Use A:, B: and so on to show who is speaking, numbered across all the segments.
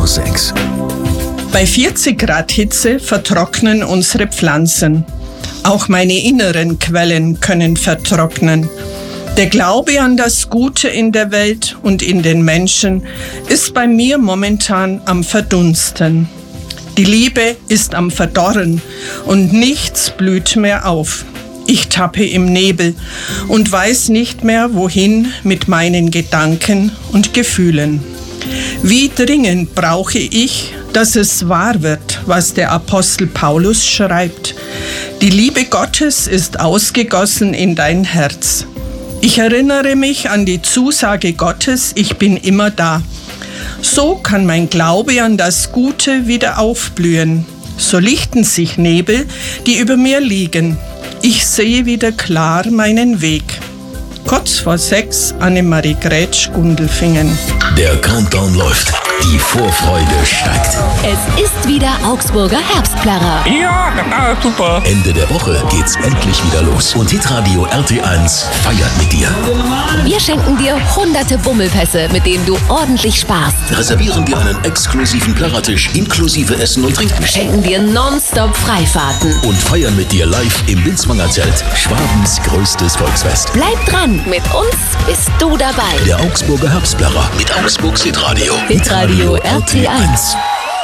A: 6.
B: Bei 40 Grad Hitze vertrocknen unsere Pflanzen. Auch meine inneren Quellen können vertrocknen. Der Glaube an das Gute in der Welt und in den Menschen ist bei mir momentan am Verdunsten. Die Liebe ist am Verdorren und nichts blüht mehr auf. Ich tappe im Nebel und weiß nicht mehr, wohin mit meinen Gedanken und Gefühlen. Wie dringend brauche ich, dass es wahr wird, was der Apostel Paulus schreibt. Die Liebe Gottes ist ausgegossen in dein Herz. Ich erinnere mich an die Zusage Gottes, ich bin immer da. So kann mein Glaube an das Gute wieder aufblühen. So lichten sich Nebel, die über mir liegen. Ich sehe wieder klar meinen Weg. Kurz vor 6, Annemarie Grätsch, Gundelfingen.
A: Der Countdown läuft. Die Vorfreude steigt.
C: Es ist wieder Augsburger Herbstplärrer.
D: Ja, super.
A: Ende der Woche geht's endlich wieder los. Und Hitradio RT1 feiert mit dir.
C: Wir schenken dir hunderte Bummelpässe, mit denen du ordentlich sparst.
A: Reservieren dir einen exklusiven Plärrertisch inklusive Essen und Trinken.
C: Schenken dir nonstop Freifahrten.
A: Und feiern mit dir live im Binswanger Zelt. Schwabens größtes Volksfest.
C: Bleib dran, mit uns bist du dabei.
A: Der Augsburger Herbstplärrer mit Augsburgs Hitradio.
C: Hitradio RT1.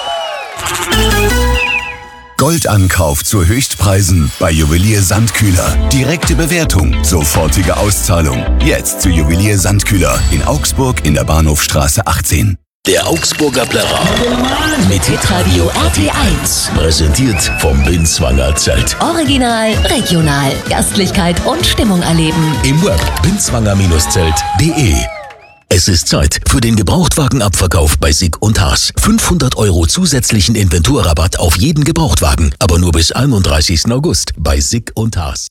E: Goldankauf zu Höchstpreisen bei Juwelier Sandkühler. Direkte Bewertung, sofortige Auszahlung. Jetzt zu Juwelier Sandkühler in Augsburg in der Bahnhofstraße 18.
A: Der Augsburger Plärrer mit Hitradio RT1. Präsentiert vom Binswanger Zelt.
C: Original, regional, Gastlichkeit und Stimmung erleben.
A: Im Web binswanger-zelt.de. Es ist Zeit für den Gebrauchtwagenabverkauf bei Sick & Haas. 500 € zusätzlichen Inventurrabatt auf jeden Gebrauchtwagen, aber nur bis 31. August bei Sick & Haas.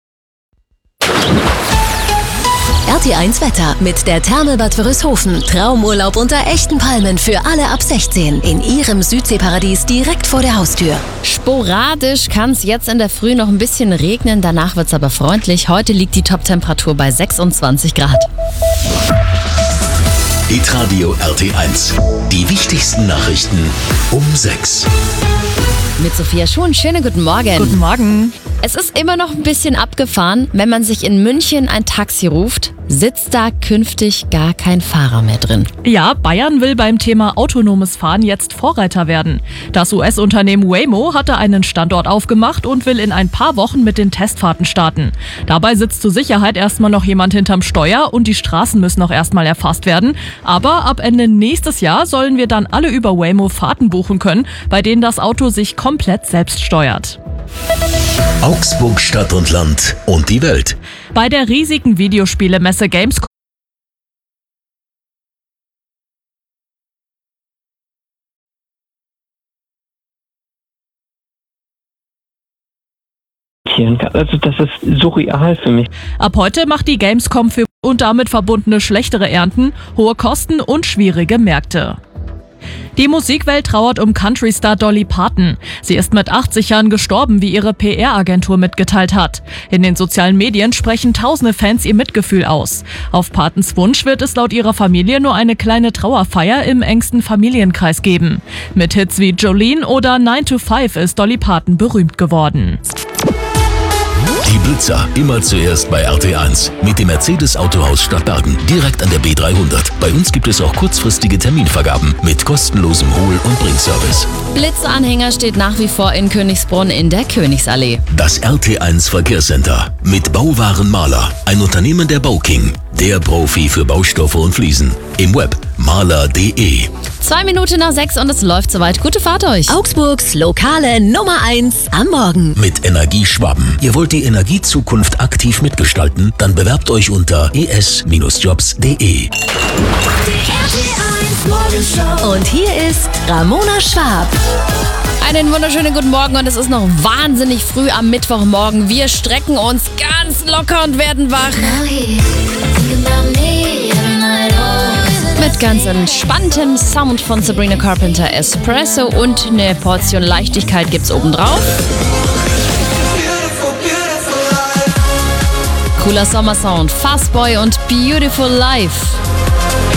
C: RT1 Wetter mit der Therme Bad Wörishofen. Traumurlaub unter echten Palmen für alle ab 16 in ihrem Südseeparadies direkt vor der Haustür.
F: Sporadisch kann es jetzt in der Früh noch ein bisschen regnen, danach wird es aber freundlich. Heute liegt die Toptemperatur bei 26 Grad.
A: Hitradio RT1. Die wichtigsten Nachrichten um 6.
F: Mit Sophia Schuhn, schönen guten Morgen.
G: Guten Morgen.
F: Es ist immer noch ein bisschen abgefahren, wenn man sich in München ein Taxi ruft, sitzt da künftig gar kein Fahrer mehr drin.
G: Ja, Bayern will beim Thema autonomes Fahren jetzt Vorreiter werden. Das US-Unternehmen Waymo hatte einen Standort aufgemacht und will in ein paar Wochen mit den Testfahrten starten. Dabei sitzt zur Sicherheit erstmal noch jemand hinterm Steuer und die Straßen müssen auch erstmal erfasst werden. Aber ab Ende nächstes Jahr sollen wir dann alle über Waymo Fahrten buchen können, bei denen das Auto sich komplett selbst steuert.
A: Augsburg, Stadt und Land und die Welt.
G: Bei der riesigen Videospielemesse Gamescom
H: also das ist surreal für mich.
G: Ab heute macht die Gamescom für und damit verbundene schlechtere Ernten, hohe Kosten und schwierige Märkte. Die Musikwelt trauert um Countrystar Dolly Parton. Sie ist mit 80 Jahren gestorben, wie ihre PR-Agentur mitgeteilt hat. In den sozialen Medien sprechen tausende Fans ihr Mitgefühl aus. Auf Partons Wunsch wird es laut ihrer Familie nur eine kleine Trauerfeier im engsten Familienkreis geben. Mit Hits wie Jolene oder 9 to 5 ist Dolly Parton berühmt geworden.
A: Die Blitzer, immer zuerst bei RT1. Mit dem Mercedes-Autohaus Stadtbergen, direkt an der B300. Bei uns gibt es auch kurzfristige Terminvergaben mit kostenlosem Hol- und Bringservice.
F: Blitzanhänger steht nach wie vor in Königsbrunn in der Königsallee.
A: Das RT1 Verkehrscenter mit Bauwaren Maler, ein Unternehmen der Bauking. Der Profi für Baustoffe und Fliesen. Im Web maler.de.
F: 2 Minuten nach 6 und es läuft soweit. Gute Fahrt euch.
C: Augsburgs lokale Nummer 1 am Morgen.
A: Mit Energie Schwaben. Ihr wollt die Energiezukunft aktiv mitgestalten? Dann bewerbt euch unter es-jobs.de.
C: Und hier ist Ramona Schwab.
F: Einen wunderschönen guten Morgen und es ist noch wahnsinnig früh am Mittwochmorgen. Wir strecken uns ganz locker und werden wach. Mit ganz entspanntem Sound von Sabrina Carpenter, Espresso und eine Portion Leichtigkeit gibt's obendrauf. Cooler Sommersound, Fastboy und Beautiful Life.